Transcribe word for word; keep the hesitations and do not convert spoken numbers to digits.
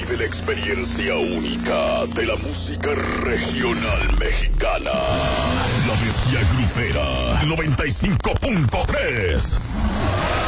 de la experiencia única de la música regional mexicana. La Bestia Grupera noventa y cinco punto tres.